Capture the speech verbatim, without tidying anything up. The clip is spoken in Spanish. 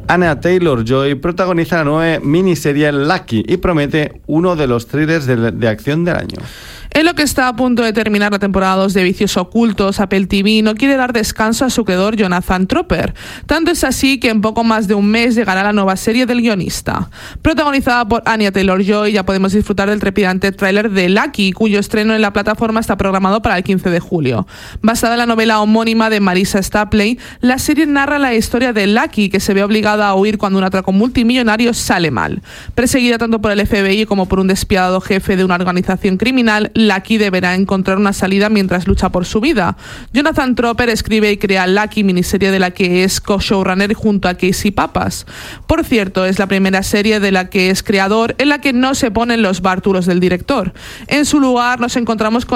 Anya Taylor-Joy protagoniza la nueva miniserie Lucky y promete uno de los thrillers de, de acción del año. En lo que está a punto de terminar la temporada dos de Vicios Ocultos, Apple T V no quiere dar descanso a su creador Jonathan Tropper. Tanto es así que en poco más de un mes llegará la nueva serie del guionista. Protagonizada por Anya Taylor-Joy, ya podemos disfrutar del trepidante tráiler de Lucky, cuyo estreno en la plataforma está programado para el quince de julio. Basada en la novela homónima de Marissa Stapley, la serie narra la historia de Lucky, que se ve obligada a huir cuando un atraco multimillonario sale mal. Perseguida tanto por el F B I como por un despiadado jefe de una organización criminal, Lucky deberá encontrar una salida mientras lucha por su vida. Jonathan Tropper escribe y crea Lucky, miniserie de la que es co-showrunner junto a Casey Papas. Por cierto, es la primera serie de la que es creador en la que no se ponen los bártulos del director. En su lugar nos encontramos con